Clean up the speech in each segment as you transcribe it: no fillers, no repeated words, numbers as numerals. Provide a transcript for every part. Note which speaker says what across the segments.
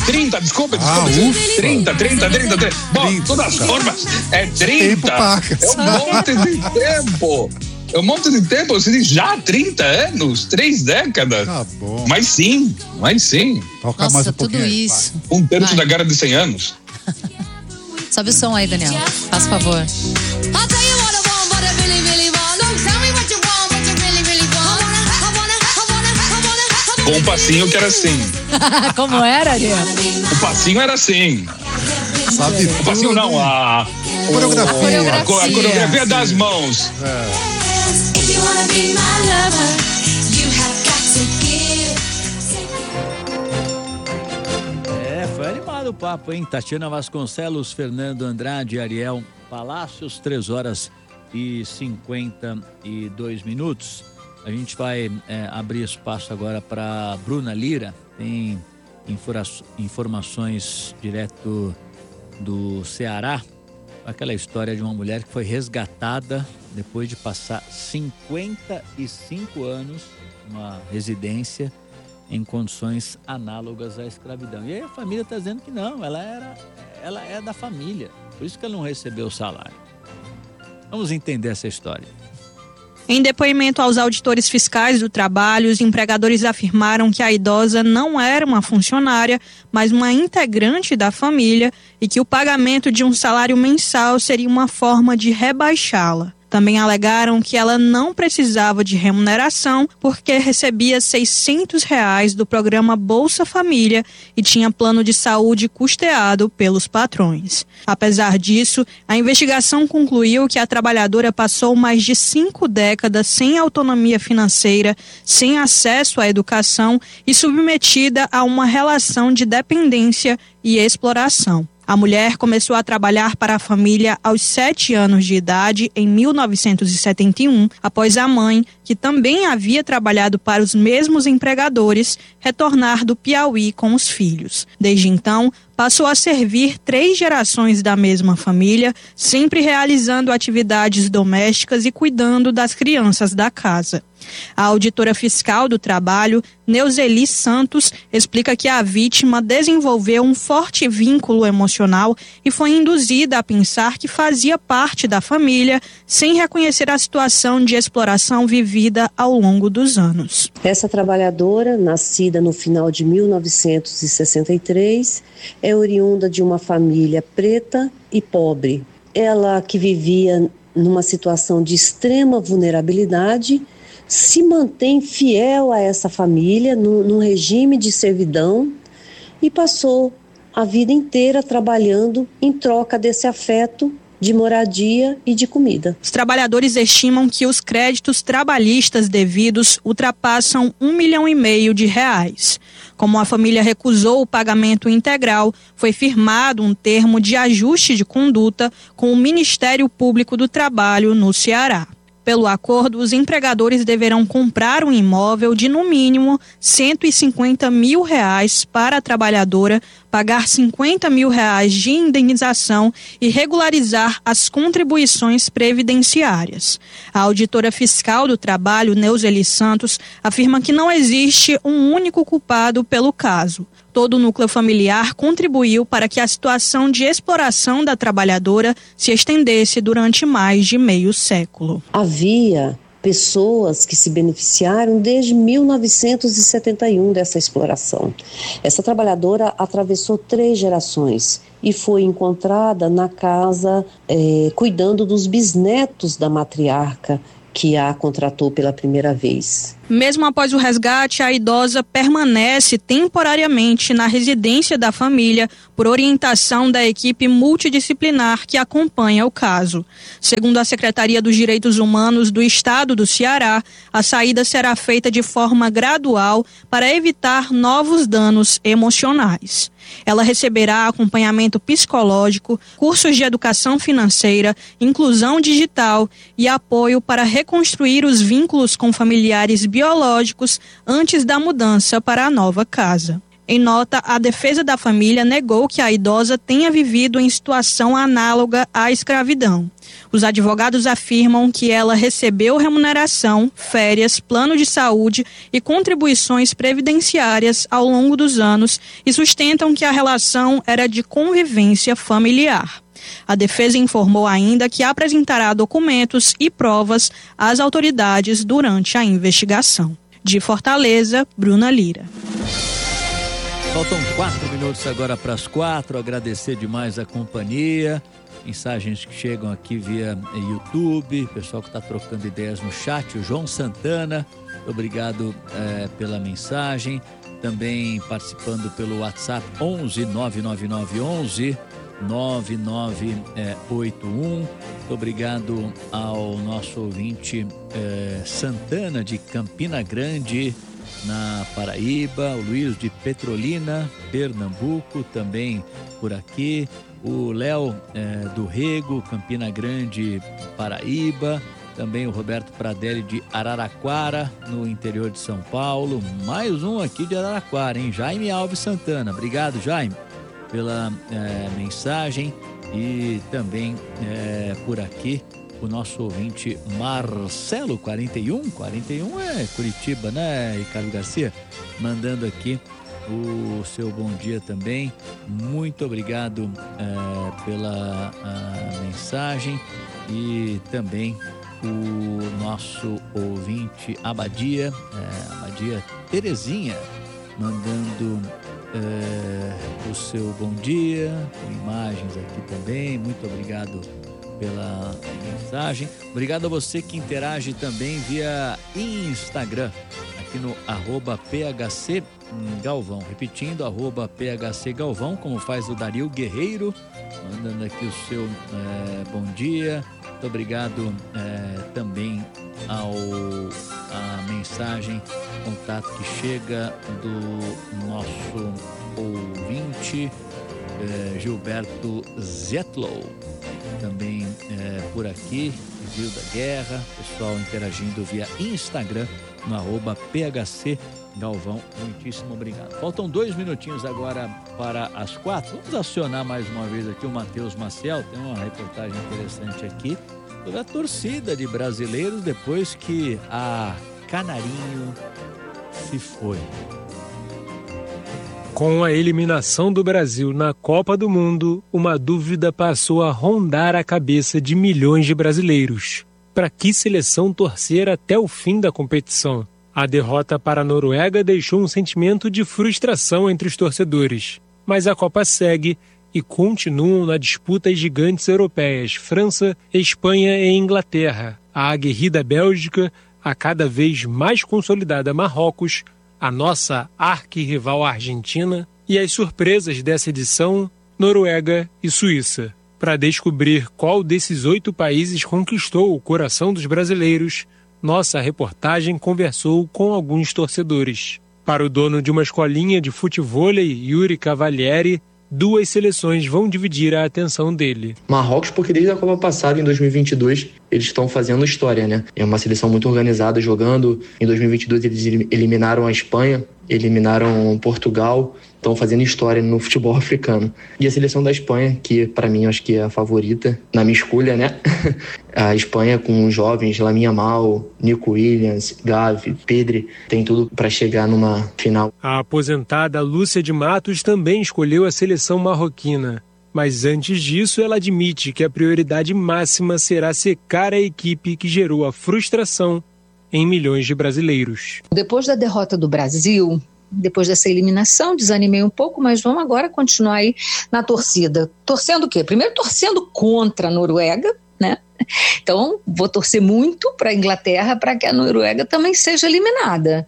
Speaker 1: 30, desculpa.
Speaker 2: Ufa.
Speaker 1: 30. Bom, de todas as formas, é 30. É um monte de tempo. É um monte de tempo, você diz já 30 anos, 3 décadas.
Speaker 2: Tá bom.
Speaker 1: Mas sim.
Speaker 2: Toca
Speaker 3: Nossa,
Speaker 2: mais um
Speaker 3: tudo
Speaker 2: pouquinho aí,
Speaker 3: isso.
Speaker 1: Um terço da Guerra de 100 anos.
Speaker 3: Sobe o som aí, Daniel. Faz favor.
Speaker 1: Com um passinho que era assim.
Speaker 3: Como era, Ariel?
Speaker 1: O passinho era assim.
Speaker 2: Sabe
Speaker 1: O passinho não, a coreografia das mãos.
Speaker 4: Foi animado o papo, hein? Tatiana Vasconcelos, Fernando Andrade, Ariel Palácios, 3h52. A gente vai abrir espaço agora para Bruna Lira. Tem informações direto do Ceará. Aquela história de uma mulher que foi resgatada depois de passar 55 anos numa residência em condições análogas à escravidão. E aí a família está dizendo que não, ela é da família. Por isso que ela não recebeu o salário. Vamos entender essa história.
Speaker 5: Em depoimento aos auditores fiscais do trabalho, os empregadores afirmaram que a idosa não era uma funcionária, mas uma integrante da família e que o pagamento de um salário mensal seria uma forma de rebaixá-la. Também alegaram que ela não precisava de remuneração porque recebia R$600 do programa Bolsa Família e tinha plano de saúde custeado pelos patrões. Apesar disso, a investigação concluiu que a trabalhadora passou mais de 5 décadas sem autonomia financeira, sem acesso à educação e submetida a uma relação de dependência e exploração. A mulher começou a trabalhar para a família aos 7 anos de idade, em 1971, após a mãe, que também havia trabalhado para os mesmos empregadores, retornar do Piauí com os filhos. Desde então, passou a servir 3 gerações da mesma família, sempre realizando atividades domésticas e cuidando das crianças da casa. A auditora fiscal do trabalho, Neuzeli Santos, explica que a vítima desenvolveu um forte vínculo emocional e foi induzida a pensar que fazia parte da família, sem reconhecer a situação de exploração vivida ao longo dos anos.
Speaker 6: Essa trabalhadora, nascida no final de 1963, é oriunda de uma família preta e pobre. Ela, que vivia numa situação de extrema vulnerabilidade, se mantém fiel a essa família num regime de servidão e passou a vida inteira trabalhando em troca desse afeto de moradia e de comida.
Speaker 5: Os trabalhadores estimam que os créditos trabalhistas devidos ultrapassam R$1,5 milhão. Como a família recusou o pagamento integral, foi firmado um termo de ajuste de conduta com o Ministério Público do Trabalho no Ceará. Pelo acordo, os empregadores deverão comprar um imóvel de, no mínimo, R$150 mil para a trabalhadora, pagar R$50 mil de indenização e regularizar as contribuições previdenciárias. A auditora fiscal do trabalho, Neuzeli Santos, afirma que não existe um único culpado pelo caso. Todo o núcleo familiar contribuiu para que a situação de exploração da trabalhadora se estendesse durante mais de meio século.
Speaker 6: Havia pessoas que se beneficiaram desde 1971 dessa exploração. Essa trabalhadora atravessou 3 gerações e foi encontrada na casa cuidando dos bisnetos da matriarca que a contratou pela primeira vez.
Speaker 5: Mesmo após o resgate, a idosa permanece temporariamente na residência da família por orientação da equipe multidisciplinar que acompanha o caso. Segundo a Secretaria dos Direitos Humanos do Estado do Ceará, a saída será feita de forma gradual para evitar novos danos emocionais. Ela receberá acompanhamento psicológico, cursos de educação financeira, inclusão digital e apoio para reconstruir os vínculos com familiares biológicos antes da mudança para a nova casa. Em nota, a defesa da família negou que a idosa tenha vivido em situação análoga à escravidão. Os advogados afirmam que ela recebeu remuneração, férias, plano de saúde e contribuições previdenciárias ao longo dos anos e sustentam que a relação era de convivência familiar. A defesa informou ainda que apresentará documentos e provas às autoridades durante a investigação. De Fortaleza, Bruna Lira.
Speaker 4: Faltam 4 minutos agora para as 4. Agradecer demais a companhia. Mensagens que chegam aqui via YouTube, pessoal que está trocando ideias no chat, o João Santana, obrigado pela mensagem, também participando pelo WhatsApp 11 999 11 9981. Muito obrigado ao nosso ouvinte Santana de Campina Grande, na Paraíba, o Luiz de Petrolina, Pernambuco, também por aqui, o Léo do Rego, Campina Grande, Paraíba, também o Roberto Pradelli de Araraquara, no interior de São Paulo, mais um aqui de Araraquara, hein? Jaime Alves Santana, obrigado, Jaime, pela mensagem. E também por aqui o nosso ouvinte Marcelo 41 é Curitiba, né, Ricardo Garcia? Mandando aqui o seu bom dia também. Muito obrigado pela mensagem. E também o nosso ouvinte Abadia Terezinha, mandando o seu bom dia, com imagens aqui também. Muito obrigado pela mensagem. Obrigado a você que interage também via Instagram, aqui no @PHC Galvão. Repetindo, @PHC Galvão, como faz o Dario Guerreiro, mandando aqui o seu bom dia. Muito obrigado também a mensagem, contato que chega do nosso ouvinte Gilberto Zetlow, também por aqui, Zilda Guerra, pessoal interagindo via Instagram no @PHC Galvão. Muitíssimo obrigado. Faltam 2 minutinhos agora para as 4. Vamos acionar mais uma vez aqui o Matheus Maciel. Tem uma reportagem interessante aqui sobre a torcida de brasileiros depois que a Canarinho se foi.
Speaker 7: Com a eliminação do Brasil na Copa do Mundo, uma dúvida passou a rondar a cabeça de milhões de brasileiros. Para que seleção torcer até o fim da competição? A derrota para a Noruega deixou um sentimento de frustração entre os torcedores. Mas a Copa segue e continuam na disputa as gigantes europeias, França, Espanha e Inglaterra, a aguerrida Bélgica, a cada vez mais consolidada Marrocos, a nossa arquirrival Argentina e as surpresas dessa edição, Noruega e Suíça. Para descobrir qual desses 8 países conquistou o coração dos brasileiros, nossa reportagem conversou com alguns torcedores. Para o dono de uma escolinha de futevôlei, Yuri Cavalieri, 2 seleções vão dividir a atenção dele.
Speaker 8: Marrocos, porque desde a Copa passada, em 2022, eles estão fazendo história, né? É uma seleção muito organizada jogando. Em 2022 eles eliminaram a Espanha, eliminaram Portugal, estão fazendo história no futebol africano. E a seleção da Espanha, que para mim acho que é a favorita, na minha escolha, né? A Espanha com os jovens, Lamine Yamal, Nico Williams, Gavi, Pedri, tem tudo para chegar numa final.
Speaker 7: A aposentada Lúcia de Matos também escolheu a seleção marroquina. Mas antes disso, ela admite que a prioridade máxima será secar a equipe que gerou a frustração em milhões de brasileiros.
Speaker 9: Depois da derrota do Brasil, depois dessa eliminação, desanimei um pouco, mas vamos agora continuar aí na torcida. Torcendo o quê? Primeiro torcendo contra a Noruega, né? Então, vou torcer muito para a Inglaterra para que a Noruega também seja eliminada.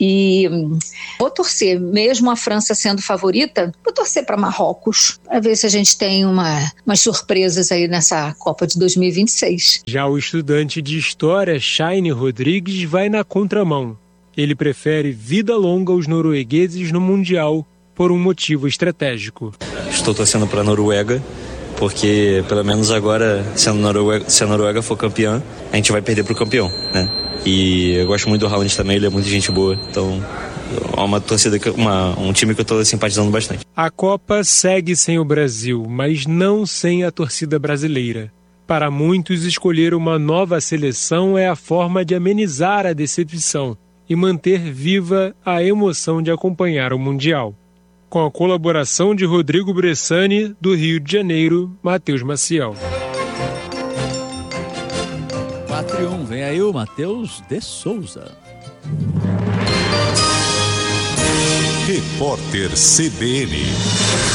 Speaker 9: E vou torcer, mesmo a França sendo favorita, vou torcer para Marrocos, para ver se a gente tem umas surpresas aí nessa Copa de 2026.
Speaker 7: Já o estudante de História, Shaine Rodrigues, vai na contramão. Ele prefere vida longa aos noruegueses no Mundial por um motivo estratégico.
Speaker 10: Estou torcendo para a Noruega, porque pelo menos agora, se a Noruega for campeã, a gente vai perder pro campeão, né? E eu gosto muito do Haaland também, ele é muito gente boa, então uma torcida, um time que eu estou simpatizando bastante.
Speaker 7: A Copa segue sem o Brasil, mas não sem a torcida brasileira. Para muitos, escolher uma nova seleção é a forma de amenizar a decepção e manter viva a emoção de acompanhar o Mundial. Com a colaboração de Rodrigo Bressani, do Rio de Janeiro, Matheus Maciel.
Speaker 4: 4-1, vem aí o Matheus de Souza.
Speaker 11: Repórter CBN.